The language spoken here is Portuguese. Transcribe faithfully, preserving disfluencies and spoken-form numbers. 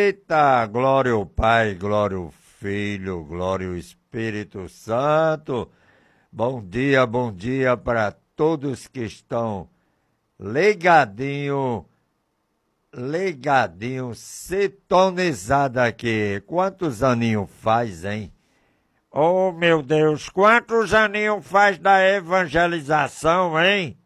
Eita, glória ao Pai, glória ao Filho, glória ao Espírito Santo. Bom dia, bom dia para todos que estão ligadinho, ligadinho, sintonizado aqui. Quantos aninhos faz, hein? Oh, meu Deus, quantos aninhos faz da evangelização, hein?